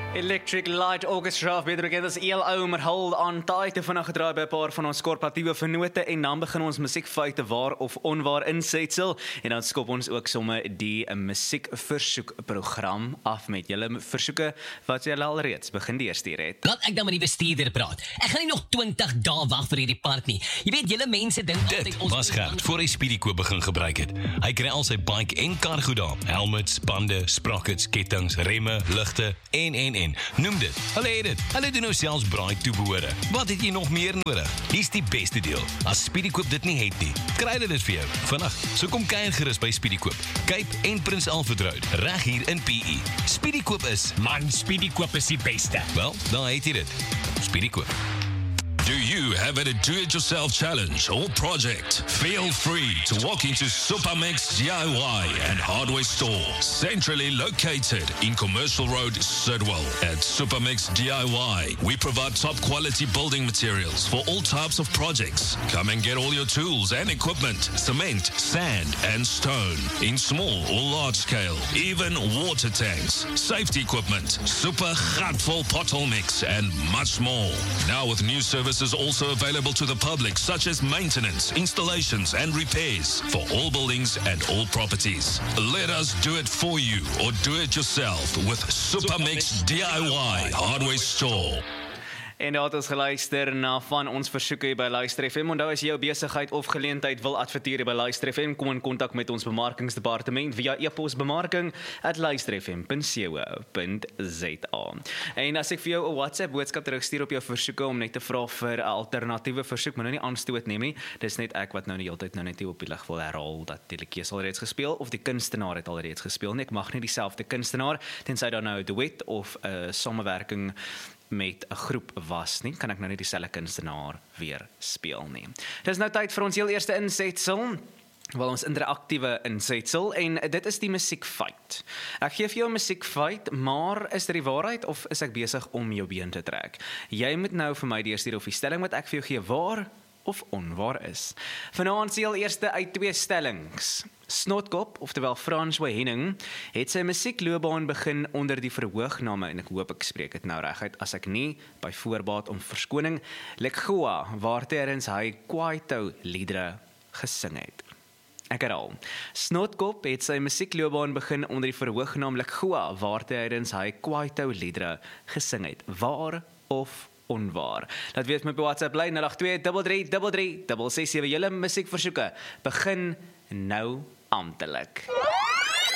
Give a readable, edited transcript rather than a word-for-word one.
Electric Light Orchestra, beter bekend as ELO, maar hold on tight. Vandag gedraai by 'n paar van ons korporatiewe vennote en dan begin ons musiekfeite waar of onwaar insetsel en dan skop ons ook somme die musiekversoekprogram af met julle versoeke wat julle alreeds begin deurstuur het. Laat ek dan met die bestuurder praat. Ek gaan nie nog 20 dae wag vir hierdie park nie. Jy weet, julle mense dink altyd Dit was Gert voor hy Speedykoop begin gebruik het. Hy kry al sy bike en kar goed daar. Helmets, bande, sprockets, kettings, remme, ligte en. Noem dit. Hulle het dit. Hulle doen nou selfs braai toebehore. Wat het jy nog meer nodig? Hier's die beste deel. As Speedykoop dit nie het nie, kry hulle dit vir jou. Vandag, so kom kuier gerus by Speedykoop. Cape en Prins Alfred Road, reg hier in PE. Speedykoop is, Man, Speedykoop is die beste. wel, daar het jy dit. Speedykoop. Do you have a do-it-yourself challenge or project? Feel free to walk into Supermix DIY and Hardware Store, centrally located in Commercial Road, Sidwell. At Supermix DIY, we provide top-quality building materials for all types of projects. Come and get all your tools and equipment, cement, sand, and stone, in small or large scale, even water tanks, safety equipment, super gatvol pothole mix, and much more. Now with new services also available to the public, such as maintenance, installations, and repairs for all buildings and all properties. Let us do it for you or do it yourself with Supermix DIY Hardware Store. En daar het ons geluister na van ons versoeke hier by Luister FM. Onthou as jy jou besigheid of geleentheid wil adverteer hier by Luister FM, kom in kontak met ons bemarkingsdepartement via e-pos bemarking@luisterfm.co.za. En as ek vir jou 'n WhatsApp boodskap terugstuur op jou versoeke om net te vra vir 'n alternatiewe versoek, maar nou nie aanstoot neem nie. Dis net ek wat nou die hele tyd nou net hier op die lig wil herhaal dat die liedjie is alreeds gespeel of die kunstenaar het alreeds gespeel. Nee, ek mag nie dieselfde kunstenaar tensy dan nou 'n duet of 'n samewerking met 'n groep was nie, kan ek nou nie dieselfde kunstenaar weer speel nie. Dis nou tyd vir ons heel eerste insetsel, wel ons interaktiewe insetsel, en dit is die musiekfeit. Ek gee vir jou 'n musiekfeit, maar is dit die waarheid of is ek besig om jou been te trek? Jy moet nou vir my deurstuur of die stelling wat ek vir jou gee waar of onwaar is. Vanaand se heel eerste uit 2 stellings. Snotkop, oftewel François Henning, het sy musiekloopbaan begin onder die verhoogname, en ek hoop ek spreek dit nou reg uit, as ek nie, by voorbaat om verskoning, Lekgoa, waartydens hy Kwaito liedere gesing het. Ek herhaal. Snotkop het sy musiekloopbaan begin onder die verhoognaam Lekgoa, waartydens hy Kwaito liedere gesing het. Waar of onwaar? Laat weet my op WhatsApp lyn 082333366. Julle musiekversoeke begin nou amptelik.